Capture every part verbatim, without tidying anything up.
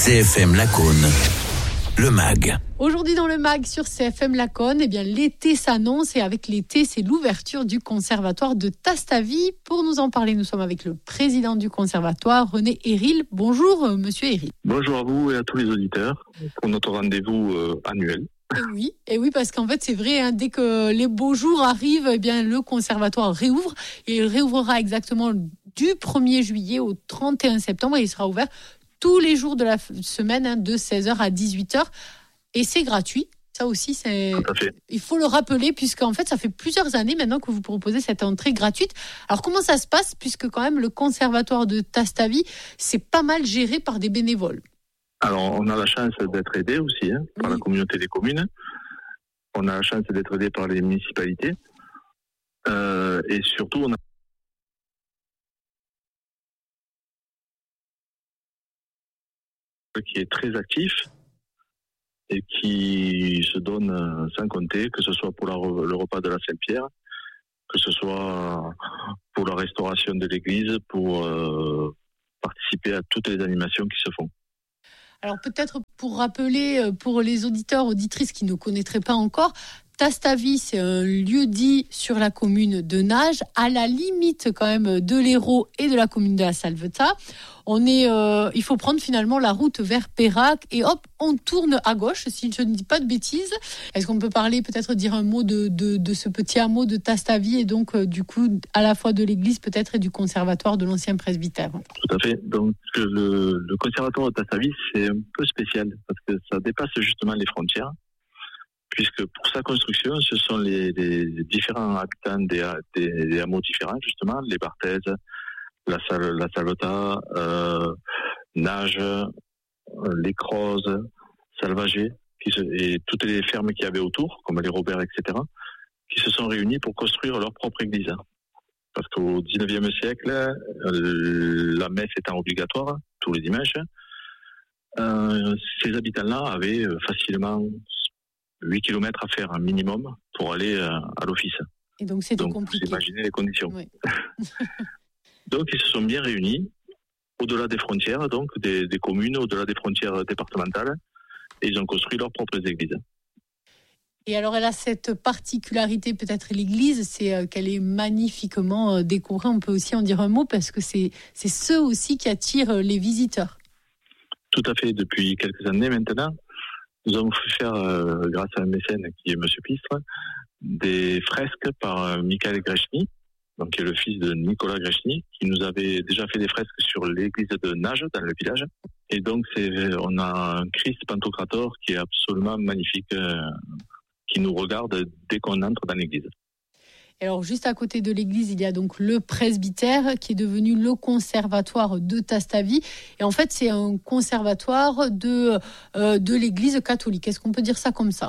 C F M Lacaune, le M A G. Aujourd'hui dans le M A G sur C F M Lacaune, eh bien l'été s'annonce et avec l'été, c'est l'ouverture du conservatoire de Tastavy. Pour nous en parler, nous sommes avec le président du conservatoire, René Héril. Bonjour, euh, monsieur Héril. Bonjour à vous et à tous les auditeurs pour notre rendez-vous euh, annuel. Et oui, et oui, parce qu'en fait, c'est vrai, hein, dès que les beaux jours arrivent, eh bien, le conservatoire réouvre. Et il réouvrira exactement du premier juillet au trente et un septembre et il sera ouvert tous les jours de la semaine, hein, de seize heures à dix-huit heures. Et c'est gratuit. Ça aussi, c'est... il faut le rappeler, puisqu'en fait, ça fait plusieurs années maintenant que vous proposez cette entrée gratuite. Alors, comment ça se passe, puisque quand même, le conservatoire de Tastavy, c'est pas mal géré par des bénévoles. Alors, on a la chance d'être aidé aussi hein, par oui. la communauté des communes. On a la chance d'être aidé par les municipalités. Euh, et surtout, on a qui est très actif et qui se donne sans compter, que ce soit pour la, le repas de la Saint-Pierre, que ce soit pour la restauration de l'église, pour euh, participer à toutes les animations qui se font. Alors peut-être pour rappeler, pour les auditeurs, auditrices qui ne connaîtraient pas encore, Tastavy, c'est un lieu-dit sur la commune de Nages, à la limite quand même de l'Hérault et de la commune de la Salvetat. On est, euh, il faut prendre finalement la route vers Pérac et hop, on tourne à gauche, si je ne dis pas de bêtises. Est-ce qu'on peut parler, peut-être dire un mot de, de, de ce petit hameau de Tastavy et donc euh, du coup à la fois de l'église peut-être et du conservatoire de l'ancien presbytère? Tout à fait. Donc le, le conservatoire de Tastavy, c'est un peu spécial parce que ça dépasse justement les frontières. Puisque pour sa construction, ce sont les, les différents habitants des, des, des hameaux différents, justement, les Barthèses, la, la Salvetat, euh, Nages, les Crozes, Salvagé, qui se, et toutes les fermes qu'il y avait autour, comme les Robert, et cetera, qui se sont réunis pour construire leur propre église. Parce qu'au dix-neuvième siècle, euh, la messe étant obligatoire, tous les dimanches, euh, ces habitants-là avaient facilement huit kilomètres à faire un minimum pour aller à, à l'office. Et donc c'était donc, compliqué. Vous imaginez les conditions. Oui. Donc ils se sont bien réunis au-delà des frontières, donc des, des communes, au-delà des frontières départementales, et ils ont construit leurs propres églises. Et alors elle a cette particularité, peut-être l'église, c'est qu'elle est magnifiquement décorée. On peut aussi en dire un mot parce que c'est, c'est ceux aussi qui attirent les visiteurs. Tout à fait. Depuis quelques années maintenant, nous avons fait faire, euh, grâce à un mécène qui est M. Pistre, des fresques par euh, Michael Grechny, donc qui est le fils de Nicolas Grechny, qui nous avait déjà fait des fresques sur l'église de Nages, dans le village. Et donc, c'est, on a un Christ Pantocrator qui est absolument magnifique, euh, qui nous regarde dès qu'on entre dans l'église. Et alors, juste à côté de l'église, il y a donc le presbytère qui est devenu le conservatoire de Tastavy. Et en fait, c'est un conservatoire de, euh, de l'église catholique. Est-ce qu'on peut dire ça comme ça?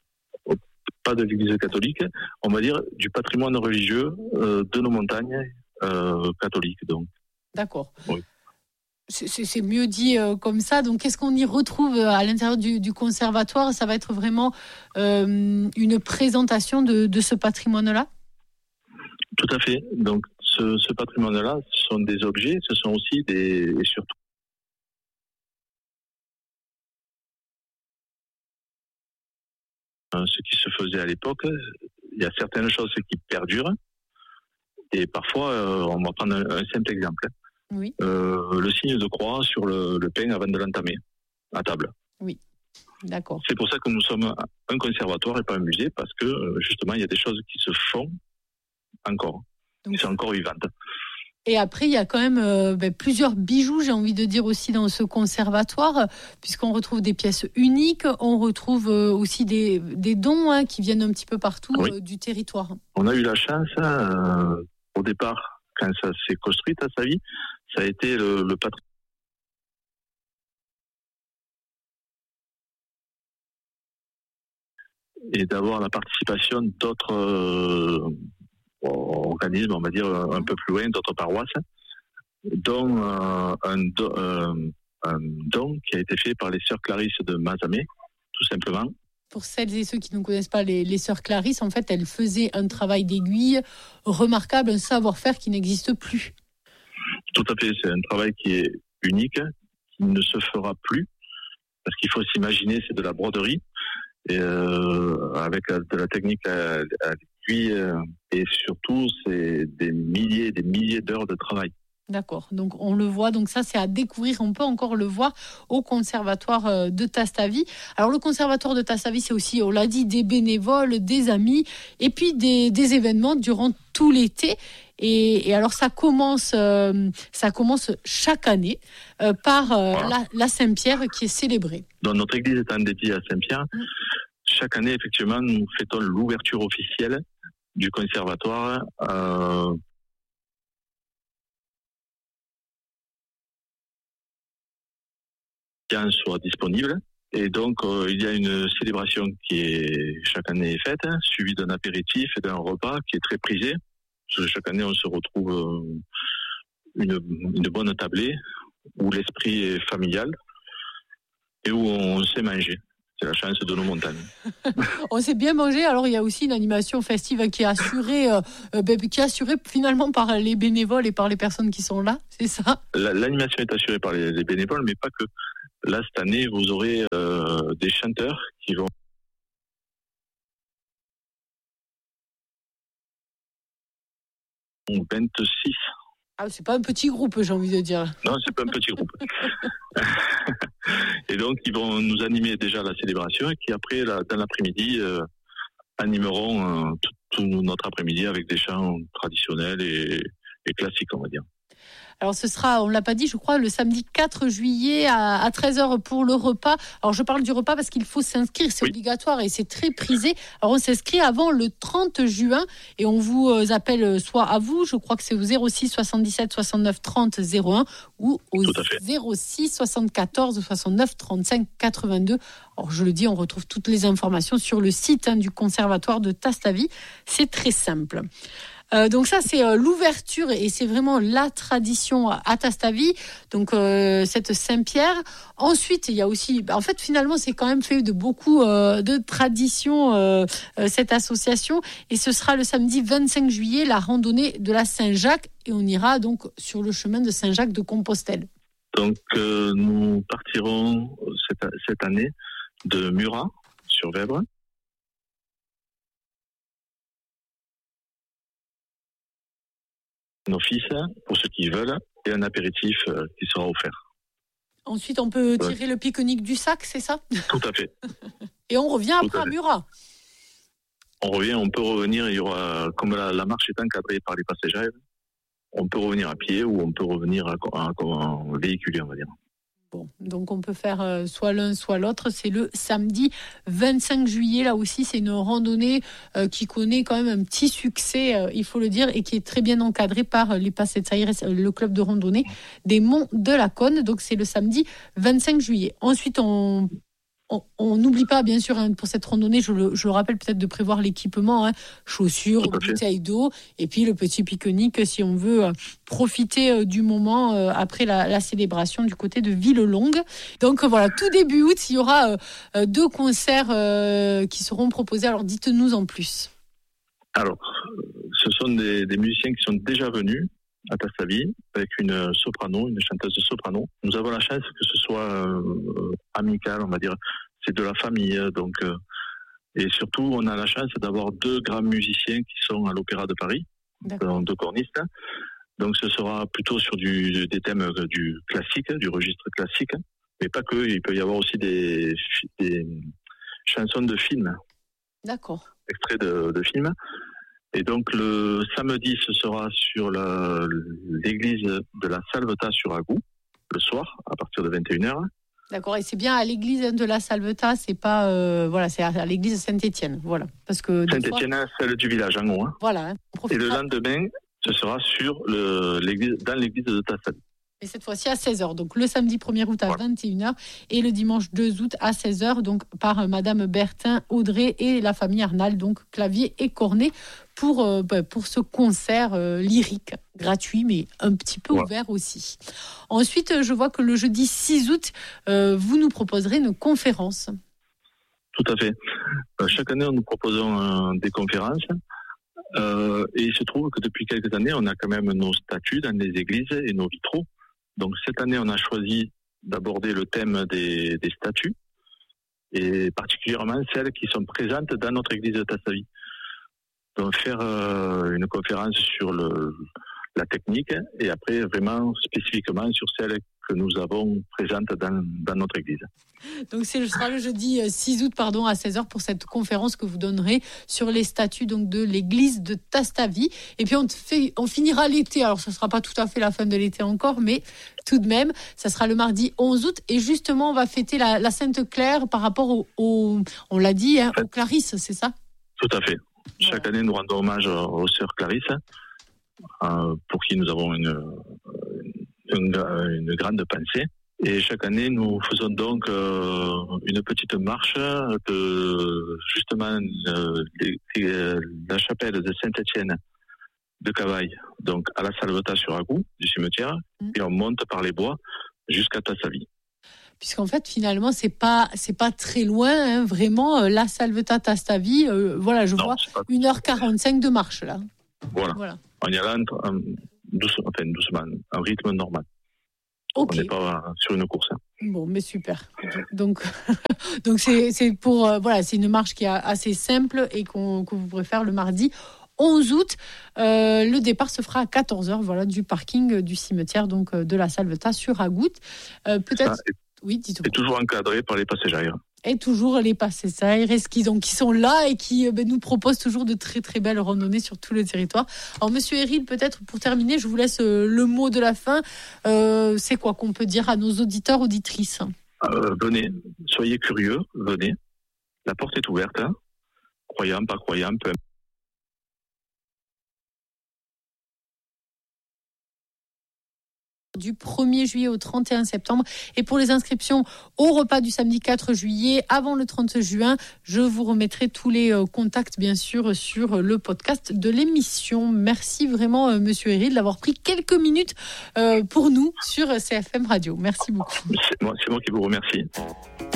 Pas de l'église catholique, on va dire du patrimoine religieux euh, de nos montagnes euh, catholiques. Donc. D'accord. Oui. C'est, c'est mieux dit euh, comme ça. Donc, qu'est-ce qu'on y retrouve à l'intérieur du, du conservatoire? Ça va être vraiment euh, une présentation de, de ce patrimoine-là? Tout à fait. Donc, ce, ce patrimoine-là, ce sont des objets, ce sont aussi des, et surtout, ce qui se faisait à l'époque. Il y a certaines choses qui perdurent, et parfois, euh, on va prendre un, un simple exemple. Oui. Euh, le signe de croix sur le, le pain avant de l'entamer à table. Oui. D'accord. C'est pour ça que nous sommes un conservatoire et pas un musée, parce que justement, il y a des choses qui se font encore. Donc, c'est encore vivante. Et après, il y a quand même euh, ben, plusieurs bijoux, j'ai envie de dire aussi dans ce conservatoire, puisqu'on retrouve des pièces uniques, on retrouve euh, aussi des, des dons hein, qui viennent un petit peu partout oui. euh, du territoire. On a eu la chance, euh, au départ, quand ça s'est construit à sa vie, ça a été le, le patrimoine. Et d'avoir la participation d'autres euh, organismes, on va dire, un peu plus loin, d'autres paroisses, dont euh, un, do, euh, un don qui a été fait par les sœurs Clarisse de Mazamet, tout simplement. Pour celles et ceux qui ne connaissent pas les, les sœurs Clarisse, en fait, elles faisaient un travail d'aiguille remarquable, un savoir-faire qui n'existe plus. Tout à fait, c'est un travail qui est unique, qui ne se fera plus, parce qu'il faut s'imaginer, c'est de la broderie, et euh, avec de la technique à, à l'aiguille, euh, et surtout, c'est des milliers et des milliers d'heures de travail. D'accord, donc on le voit, donc ça c'est à découvrir, on peut encore le voir au conservatoire de Tastavy. Alors le conservatoire de Tastavy, c'est aussi, on l'a dit, des bénévoles, des amis, et puis des, des événements durant tout l'été. Et, et alors ça commence, euh, ça commence chaque année euh, par euh, voilà. la, la Saint-Pierre qui est célébrée. Donc notre église étant dédiée à Saint-Pierre, mmh. chaque année effectivement nous fêtons l'ouverture officielle du conservatoire. Euh, soit disponible. Et donc, euh, il y a une célébration qui est chaque année faite, hein, suivie d'un apéritif et d'un repas qui est très prisé. Parce que chaque année, on se retrouve euh, une, une bonne tablée où l'esprit est familial et où on sait manger. C'est la chance de nos montagnes. On sait bien manger. Alors, il y a aussi une animation festive qui est assurée, euh, qui est assurée finalement par les bénévoles et par les personnes qui sont là, c'est ça ? La, L'animation est assurée par les, les bénévoles, mais pas que. Là, cette année, vous aurez euh, des chanteurs qui vont vingt-six. Ah, c'est pas un petit groupe, j'ai envie de dire. Non, c'est pas un petit groupe. Et donc, ils vont nous animer déjà la célébration et qui, après, là, dans l'après-midi, euh, animeront euh, tout, tout notre après-midi avec des chants traditionnels et, et classiques, on va dire. Alors ce sera, on ne l'a pas dit, je crois, le samedi quatre juillet à, à treize heures pour le repas. Alors je parle du repas parce qu'il faut s'inscrire, c'est oui. obligatoire et c'est très prisé. Alors on s'inscrit avant le trente juin et on vous appelle soit à vous, je crois que c'est au zéro six soixante-dix-sept soixante-neuf trente zéro un ou au zéro six soixante-quatorze soixante-neuf trente-cinq quatre-vingt-deux. Alors je le dis, on retrouve toutes les informations sur le site hein, du conservatoire de Tastavy. C'est très simple. Euh, donc ça c'est euh, l'ouverture et c'est vraiment la tradition à Tastavy, donc euh, cette Saint-Pierre. Ensuite il y a aussi, en fait finalement c'est quand même fait de beaucoup euh, de traditions euh, euh, cette association et ce sera le samedi vingt-cinq juillet la randonnée de la Saint-Jacques et on ira donc sur le chemin de Saint-Jacques de Compostelle. Donc euh, nous partirons cette, cette année de Murat sur Vèvre. Un office pour ceux qui veulent et un apéritif qui sera offert. Ensuite, on peut tirer ouais. le pique-nique du sac, c'est ça ? Tout à fait. Et on revient Tout après à, à Murat. On revient, on peut revenir, il y aura, comme la, la marche est encadrée par les passagers, on peut revenir à pied ou on peut revenir à, à, à, en véhiculé, on va dire. Bon, donc on peut faire euh, soit l'un soit l'autre. C'est le samedi vingt-cinq juillet. Là aussi, c'est une randonnée euh, qui connaît quand même un petit succès, euh, il faut le dire, et qui est très bien encadrée par les Passettaires, le club de randonnée des Monts de la Cône. Donc c'est le samedi vingt-cinq juillet. Ensuite, on on n'oublie pas, bien sûr, hein, pour cette randonnée, je le, je le rappelle peut-être de prévoir l'équipement, hein, chaussures, bouteilles d'eau, et puis le petit pique-nique si on veut euh, profiter euh, du moment euh, après la, la célébration du côté de Villelongue. Donc euh, voilà, tout début août, il y aura euh, deux concerts euh, qui seront proposés. Alors dites-nous en plus. Alors, ce sont des, des musiciens qui sont déjà venus à Tastavy avec une soprano, une chanteuse de soprano. Nous avons la chance que ce soit euh, amical, on va dire. C'est de la famille, donc euh, et surtout on a la chance d'avoir deux grands musiciens qui sont à l'Opéra de Paris, donc deux cornistes. Donc ce sera plutôt sur du, des thèmes du classique, du registre classique, mais pas que. Il peut y avoir aussi des, des chansons de films. D'accord. Extraits de, de films. Et donc le samedi, ce sera sur la, l'église de la Salvetat sur Agou, le soir, à partir de vingt et une heures. D'accord, et c'est bien à l'église de la Salvetat, c'est pas euh, voilà, c'est à l'église de Saint-Étienne, voilà, parce que Saint-Étienne, fois... celle du village en haut. Hein. Voilà. Hein, et le lendemain, ce sera sur le l'église, dans l'église de Tastavy. Et cette fois-ci à seize heures. Donc le samedi premier août à vingt et une heures et le dimanche deux août à seize heures, donc par euh, Madame Bertin, Audrey et la famille Arnal, donc clavier et cornet, pour, euh, pour ce concert euh, lyrique, gratuit, mais un petit peu ouais. ouvert aussi. Ensuite, je vois que le jeudi six août, euh, vous nous proposerez une conférence. Tout à fait. Euh, chaque année, nous proposons euh, des conférences. Euh, et il se trouve que depuis quelques années, on a quand même nos statues dans les églises et nos vitraux. Donc cette année, on a choisi d'aborder le thème des, des statues. et particulièrement celles qui sont présentes dans notre église de Tassavis. Donc faire euh, une conférence sur le, la technique et après vraiment spécifiquement sur celles que nous avons présentes dans, dans notre église. Donc ce sera le jeudi six août pardon, à seize heures pour cette conférence que vous donnerez sur les statuts donc, de l'église de Tastavy. Et puis on, fait, on finira l'été, alors ce ne sera pas tout à fait la fin de l'été encore, mais tout de même, ça sera le mardi onze août. Et justement, on va fêter la, la Sainte Claire par rapport au, au on l'a dit, hein, aux Clarisses, c'est ça ? Tout à fait. Chaque année, nous rendons hommage aux sœurs Clarisse, euh, pour qui nous avons une, une, une grande pensée. Et chaque année, nous faisons donc euh, une petite marche de justement euh, les, les, la chapelle de Saint-Étienne de Cavaille, donc à la Salvetat sur Agou, du cimetière, mmh. et on monte par les bois jusqu'à Tassavy. Puisqu'en fait, finalement, c'est pas, c'est pas très loin, hein, vraiment, euh, la Salvetat Tastavy, euh, voilà, je non, vois pas... une heure quarante-cinq de marche, là. Voilà. voilà. On y a là, un, doucement, enfin, doucement, un rythme normal. Okay. On n'est pas sur une course. Hein. Bon, mais super. Donc, donc c'est, c'est pour, euh, voilà, c'est une marche qui est assez simple et qu'on, qu'on vous pourrez faire le mardi onze août. Euh, le départ se fera à quatorze heures, voilà, du parking du cimetière, donc de la Salvetat sur Agout. Euh, peut-être. Ça, oui, dites-moi. C'est toujours encadré par les passagers. Et toujours les passagers qui, donc, qui sont là et qui ben, nous proposent toujours de très très belles randonnées sur tout le territoire. Alors Monsieur Héril, peut-être pour terminer, je vous laisse euh, le mot de la fin. Euh, c'est quoi qu'on peut dire à nos auditeurs, auditrices ? euh, Venez, soyez curieux, venez. La porte est ouverte. Hein. Croyant, pas croyant, peu importe. Du premier juillet au trente et un septembre. Et pour les inscriptions au repas du samedi quatre juillet, avant le trente juin, je vous remettrai tous les euh, contacts, bien sûr, sur le podcast de l'émission. Merci vraiment, euh, Monsieur Héril, d'avoir pris quelques minutes euh, pour nous sur C F M Radio. Merci beaucoup. C'est moi, c'est moi qui vous remercie.